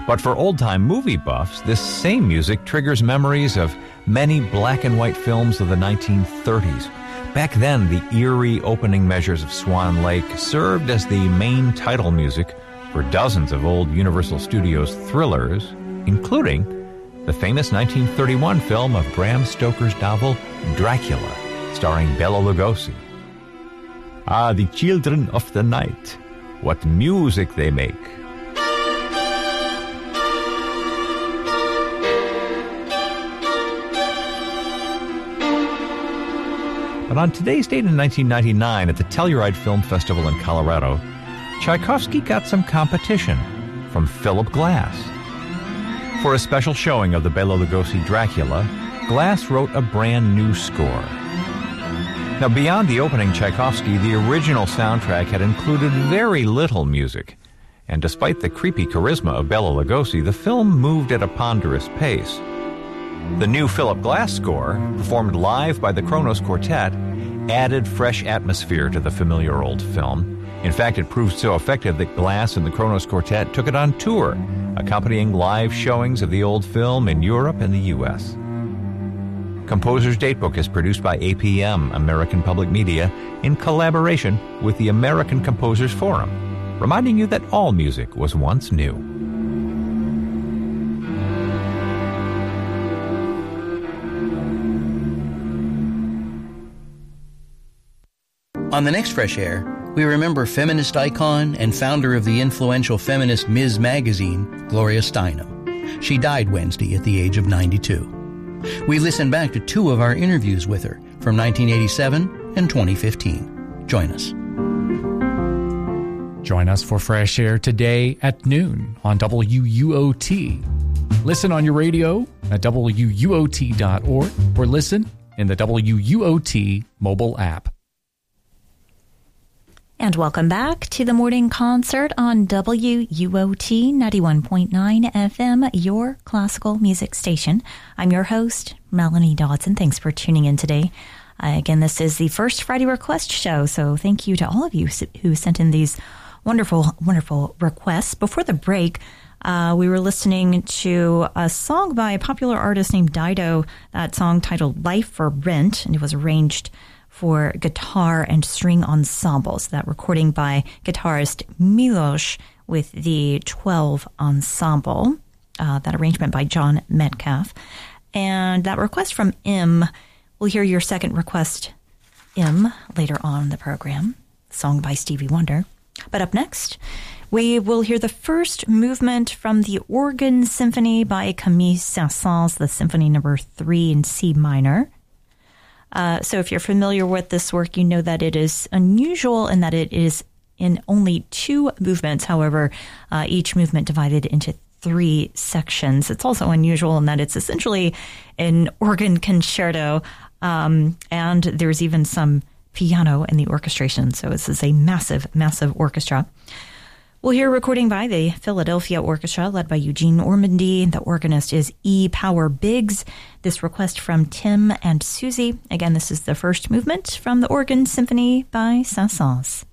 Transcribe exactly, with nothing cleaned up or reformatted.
But for old-time movie buffs, this same music triggers memories of many black and white films of the nineteen thirties. Back then, the eerie opening measures of Swan Lake served as the main title music for dozens of old Universal Studios thrillers, including the famous nineteen thirty-one film of Bram Stoker's novel Dracula, starring Bela Lugosi. Ah, the children of the night. What music they make. But on today's date in nineteen ninety-nine at the Telluride Film Festival in Colorado, Tchaikovsky got some competition from Philip Glass. For a special showing of the Bela Lugosi Dracula, Glass wrote a brand new score. Now, beyond the opening Tchaikovsky, the original soundtrack had included very little music, and despite the creepy charisma of Bela Lugosi, the film moved at a ponderous pace. The new Philip Glass score, performed live by the Kronos Quartet, added fresh atmosphere to the familiar old film. In fact, it proved so effective that Glass and the Kronos Quartet took it on tour, accompanying live showings of the old film in Europe and the U S Composer's Datebook is produced by A P M, American Public Media, in collaboration with the American Composers Forum, reminding you that all music was once new. On the next Fresh Air, we remember feminist icon and founder of the influential feminist Miz Magazine, Gloria Steinem. She died Wednesday at the age of ninety-two. We listen back to two of our interviews with her from nineteen eighty-seven and twenty fifteen. Join us. Join us for Fresh Air today at noon on W U O T. Listen on your radio at W U O T dot org or listen in the W U O T mobile app. And welcome back to the morning concert on W U O T ninety-one point nine F M, your classical music station. I'm your host, Melanie Dodson. Thanks for tuning in today. Uh, again, this is the first Friday request show, so thank you to all of you who sent in these wonderful, wonderful requests. Before the break, uh, we were listening to a song by a popular artist named Dido, that song titled Life for Rent, and it was arranged for guitar and string ensembles. That recording by guitarist Milos with the twelve Ensemble. Uh, that arrangement by John Metcalf. And that request from M. We'll hear your second request, M, later on in the program. Song by Stevie Wonder. But up next, we will hear the first movement from the Organ Symphony by Camille Saint-Saëns, the Symphony Number Three in C minor. Uh, so if you're familiar with this work, you know that it is unusual in that it is in only two movements. However, uh, each movement divided into three sections. It's also unusual in that it's essentially an organ concerto, um, and there's even some piano in the orchestration. So this is a massive, massive orchestra. We'll hear a recording by the Philadelphia Orchestra, led by Eugene Ormandy. The organist is E. Power Biggs. This request from Tim and Susie. Again, this is the first movement from the Organ Symphony by Saint-Saëns.